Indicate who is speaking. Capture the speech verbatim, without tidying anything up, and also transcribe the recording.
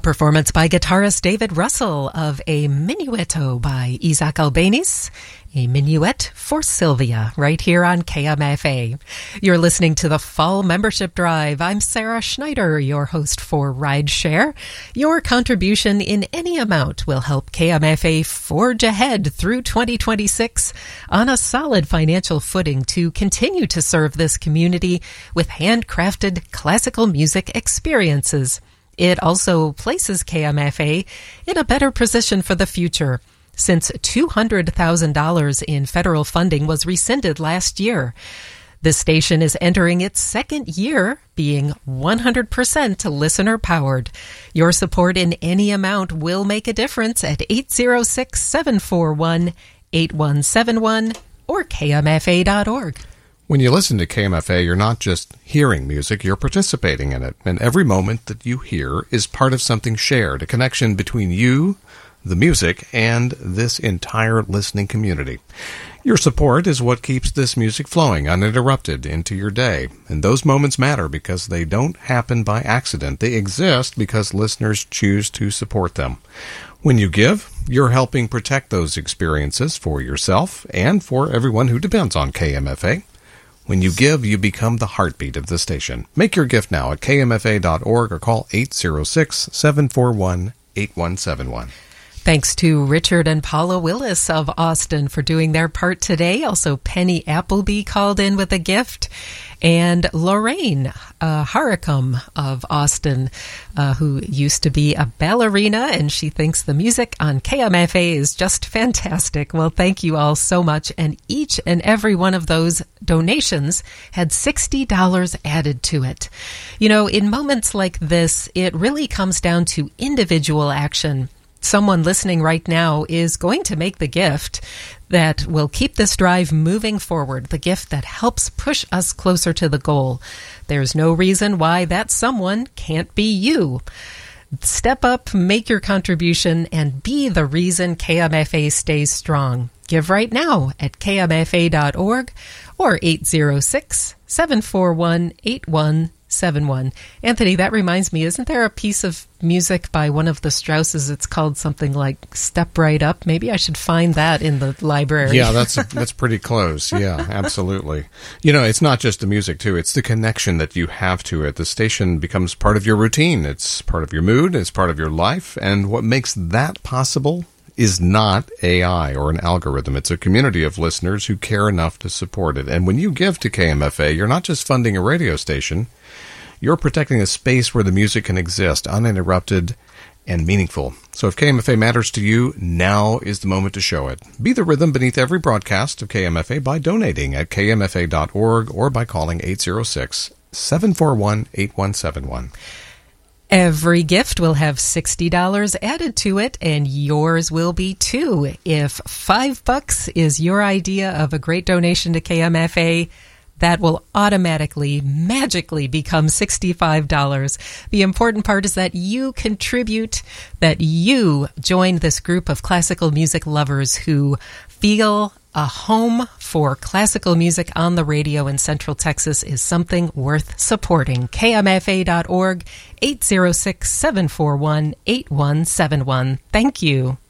Speaker 1: performance by guitarist David Russell of a Minuetto by Isaac Albéniz, a minuet for Sylvia, right here on K M F A. You're listening to the Fall Membership Drive. I'm Sarah Schneider, your host for Rideshare. Your contribution in any amount will help K M F A forge ahead through twenty twenty-six on a solid financial footing to continue to serve this community with handcrafted classical music experiences. It also places K M F A in a better position for the future, since two hundred thousand dollars in federal funding was rescinded last year. The station is entering its second year being one hundred percent listener-powered. Your support in any amount will make a difference at eight oh six, seven four one, eight one seven one or K M F A dot org.
Speaker 2: When you listen to K M F A, you're not just hearing music, you're participating in it. And every moment that you hear is part of something shared, a connection between you, the music, and this entire listening community. Your support is what keeps this music flowing uninterrupted into your day. And those moments matter because they don't happen by accident. They exist because listeners choose to support them. When you give, you're helping protect those experiences for yourself and for everyone who depends on K M F A. When you give, you become the heartbeat of the station. Make your gift now at K M F A dot org or call eight oh six, seven four one, eight one seven one.
Speaker 1: Thanks to Richard and Paula Willis of Austin for doing their part today. Also, Penny Appleby called in with a gift. And Lorraine uh, Haricum of Austin, uh, who used to be a ballerina, and she thinks the music on K M F A is just fantastic. Well, thank you all so much. And each and every one of those donations had sixty dollars added to it. You know, in moments like this, it really comes down to individual action. Someone listening right now is going to make the gift that will keep this drive moving forward, the gift that helps push us closer to the goal. There's no reason why that someone can't be you. Step up, make your contribution, and be the reason K M F A stays strong. Give right now at K M F A dot org or eight oh six, seven four one, eight one seven one. Anthony, that reminds me, isn't there a piece of music by one of the Strausses? It's called something like Step Right Up. Maybe I should find that in the library.
Speaker 2: Yeah, that's that's pretty close. Yeah, absolutely. You know, it's not just the music, too. It's the connection that you have to it. The station becomes part of your routine. It's part of your mood. It's part of your life. And what makes that possible is not A I or an algorithm. It's a community of listeners who care enough to support it. And when you give to K M F A, you're not just funding a radio station. You're protecting a space where the music can exist, uninterrupted and meaningful. So if K M F A matters to you, now is the moment to show it. Be the rhythm beneath every broadcast of K M F A by donating at K M F A dot org or by calling eight oh six, seven four one, eight one seven one.
Speaker 1: Every gift will have sixty dollars added to it, and yours will be too. If five bucks is your idea of a great donation to K M F A, that will automatically, magically become sixty-five dollars. The important part is that you contribute, that you join this group of classical music lovers who feel a home for classical music on the radio in Central Texas is something worth supporting. K M F A dot org, eight oh six, seven four one, eight one seven one. Thank you.